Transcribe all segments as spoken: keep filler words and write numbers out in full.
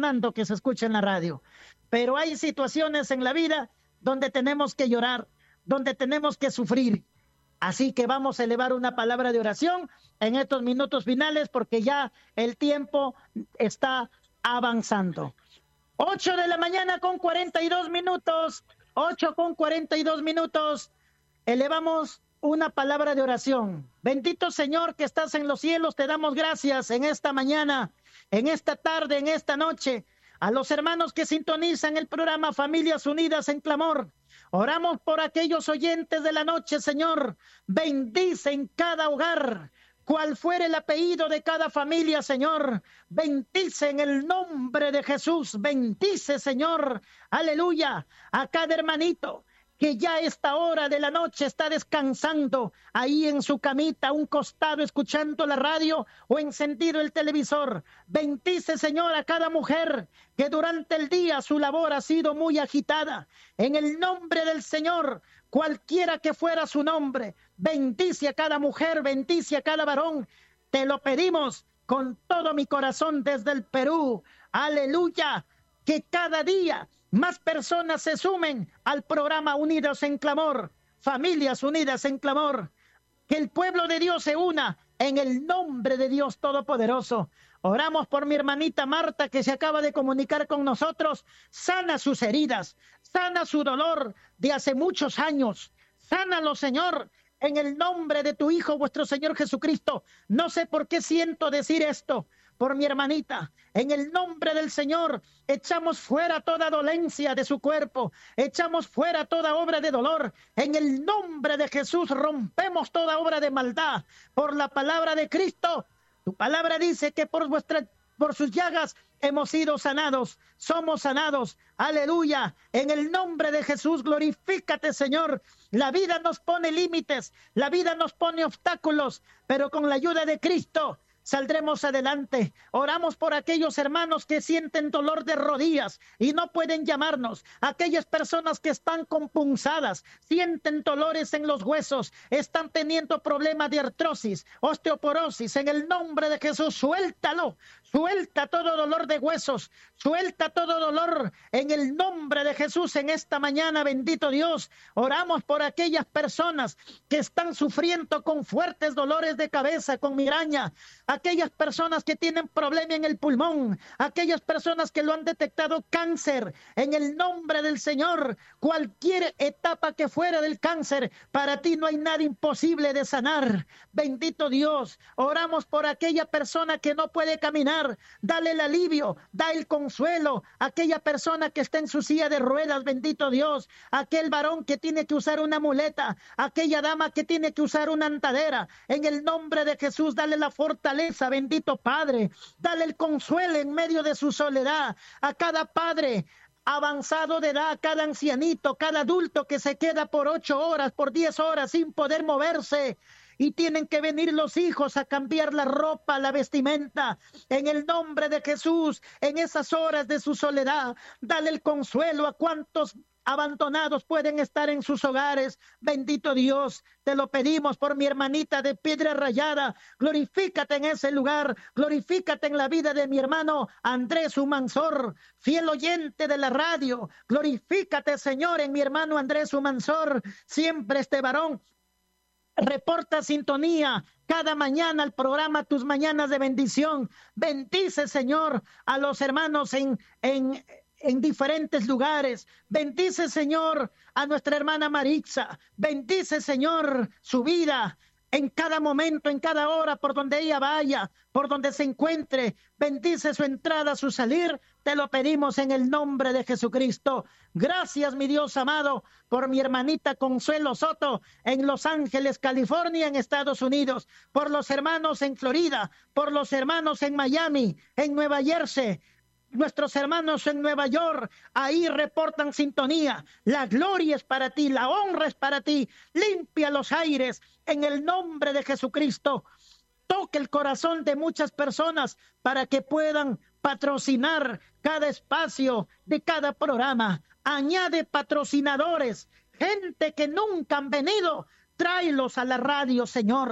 Fernando que se escucha en la radio. Pero hay situaciones en la vida donde tenemos que llorar, donde tenemos que sufrir. Así que vamos a elevar una palabra de oración en estos minutos finales porque ya el tiempo está avanzando. Ocho de la mañana con cuarenta y dos minutos. Ocho con cuarenta y dos minutos. Elevamos una palabra de oración. Bendito Señor que estás en los cielos, te damos gracias en esta mañana, en esta tarde, en esta noche. A los hermanos que sintonizan el programa Familias Unidas en Clamor. Oramos por aquellos oyentes de la noche, Señor. Bendice en cada hogar, cual fuere el apellido de cada familia, Señor. Bendice en el nombre de Jesús. Bendice, Señor. Aleluya. A cada hermanito que ya a esta hora de la noche está descansando ahí en su camita, a un costado, escuchando la radio o encendido el televisor. Bendice, Señor, a cada mujer que durante el día su labor ha sido muy agitada. En el nombre del Señor, cualquiera que fuera su nombre, bendice a cada mujer, bendice a cada varón. Te lo pedimos con todo mi corazón desde el Perú. Aleluya, que cada día más personas se sumen al programa Unidos en Clamor, Familias Unidas en Clamor. Que el pueblo de Dios se una en el nombre de Dios Todopoderoso. Oramos por mi hermanita Marta que se acaba de comunicar con nosotros. Sana sus heridas, sana su dolor de hace muchos años. Sánalo, Señor, en el nombre de tu Hijo, vuestro Señor Jesucristo. No sé por qué siento decir esto por mi hermanita. En el nombre del Señor, echamos fuera toda dolencia de su cuerpo, echamos fuera toda obra de dolor. En el nombre de Jesús rompemos toda obra de maldad. Por la palabra de Cristo, tu palabra dice que por vuestra, por sus llagas hemos sido sanados, somos sanados. Aleluya. En el nombre de Jesús, glorifícate, Señor. La vida nos pone límites, la vida nos pone obstáculos, pero con la ayuda de Cristo saldremos adelante. Oramos por aquellos hermanos que sienten dolor de rodillas y no pueden llamarnos. Aquellas personas que están compunzadas, sienten dolores en los huesos, están teniendo problemas de artrosis, osteoporosis. En el nombre de Jesús, suéltalo. Suelta todo dolor de huesos, suelta todo dolor en el nombre de Jesús en esta mañana, bendito Dios. Oramos por aquellas personas que están sufriendo con fuertes dolores de cabeza, con migraña, aquellas personas que tienen problema en el pulmón, aquellas personas que lo han detectado cáncer. En el nombre del Señor, cualquier etapa que fuera del cáncer, para ti no hay nada imposible de sanar. Bendito Dios, oramos por aquella persona que no puede caminar. Dale el alivio, da el consuelo. Aquella persona que está en su silla de ruedas, bendito Dios. Aquel varón que tiene que usar una muleta, aquella dama que tiene que usar una andadera. En el nombre de Jesús, dale la fortaleza, bendito Padre. Dale el consuelo en medio de su soledad. A cada padre avanzado de edad, cada ancianito, cada adulto que se queda por ocho horas, por diez horas sin poder moverse. Y tienen que venir los hijos a cambiar la ropa, la vestimenta. En el nombre de Jesús, en esas horas de su soledad, dale el consuelo a cuantos abandonados pueden estar en sus hogares. Bendito Dios, te lo pedimos por mi hermanita de Piedra Rayada. Glorifícate en ese lugar, glorifícate en la vida de mi hermano Andrés Humansor, fiel oyente de la radio. Glorifícate, Señor, en mi hermano Andrés Humansor. Siempre este varón reporta sintonía cada mañana al programa Tus Mañanas de Bendición. Bendice, Señor, a los hermanos en, en, en diferentes lugares. Bendice, Señor, a nuestra hermana Maritza. Bendice, Señor, su vida en cada momento, en cada hora, por donde ella vaya, por donde se encuentre. Bendice su entrada, su salir. Te lo pedimos en el nombre de Jesucristo. Gracias, mi Dios amado, por mi hermanita Consuelo Soto en Los Ángeles, California, en Estados Unidos, por los hermanos en Florida, por los hermanos en Miami, en Nueva Jersey, nuestros hermanos en Nueva York, ahí reportan sintonía. La gloria es para ti, la honra es para ti. Limpia los aires en el nombre de Jesucristo. Toque el corazón de muchas personas para que puedan patrocinar cada espacio de cada programa. Añade patrocinadores, gente que nunca han venido. Tráelos a la radio, Señor.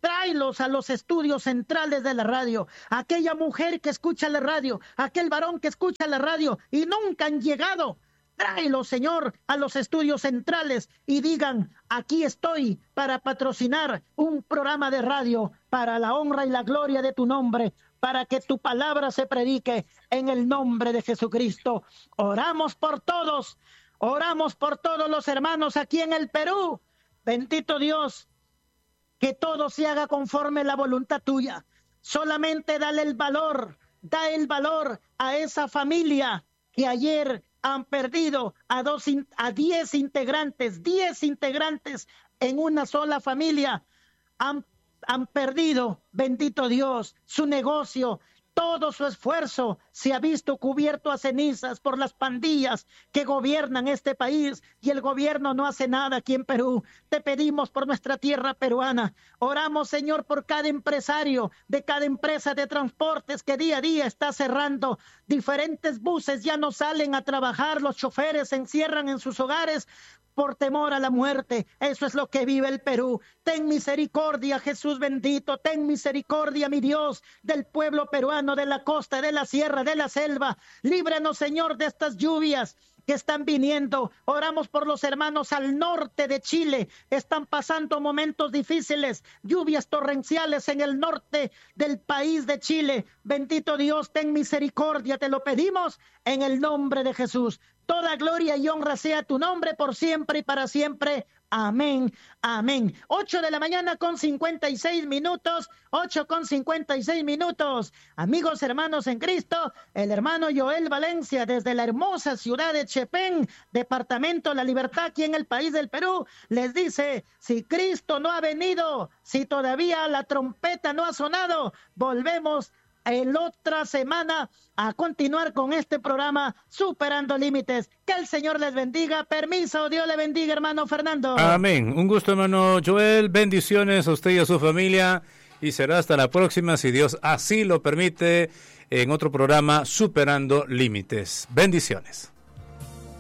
tráelos a los estudios centrales de la radio. Aquella mujer que escucha la radio, aquel varón que escucha la radio y nunca han llegado, tráelos, Señor, a los estudios centrales y digan, aquí estoy para patrocinar un programa de radio para la honra y la gloria de tu nombre, para que tu palabra se predique en el nombre de Jesucristo. Oramos por todos, oramos por todos los hermanos aquí en el Perú. Bendito Dios, que todo se haga conforme a la voluntad tuya. Solamente dale el valor, da el valor a esa familia que ayer han perdido a dos, a diez integrantes, diez integrantes en una sola familia. Han, han perdido, bendito Dios, su negocio. Todo su esfuerzo se ha visto cubierto a cenizas por las pandillas que gobiernan este país y el gobierno no hace nada aquí en Perú. Te pedimos por nuestra tierra peruana. Oramos, Señor, por cada empresario de cada empresa de transportes que día a día está cerrando. Diferentes buses ya no salen a trabajar, los choferes se encierran en sus hogares por temor a la muerte. Eso es lo que vive el Perú. Ten misericordia, Jesús bendito, ten misericordia, mi Dios, del pueblo peruano, de la costa, de la sierra, de la selva. Líbranos, Señor, de estas lluvias que están viniendo. Oramos por los hermanos al norte de Chile. Están pasando momentos difíciles, lluvias torrenciales en el norte del país de Chile. Bendito Dios, ten misericordia, te lo pedimos en el nombre de Jesús. Toda gloria y honra sea tu nombre por siempre y para siempre. Amén, amén. Ocho de la mañana con cincuenta y seis minutos, ocho con cincuenta y seis minutos. Amigos, hermanos en Cristo, el hermano Joel Valencia desde la hermosa ciudad de Chepén, departamento La Libertad, aquí en el país del Perú, les dice, si Cristo no ha venido, si todavía la trompeta no ha sonado, volvemos en otra semana a continuar con este programa Superando Límites. Que el Señor les bendiga. Permiso, Dios le bendiga, hermano Fernando. Amén. Un gusto, hermano Joel. Bendiciones a usted y a su familia. Y será hasta la próxima, si Dios así lo permite, en otro programa Superando Límites. Bendiciones.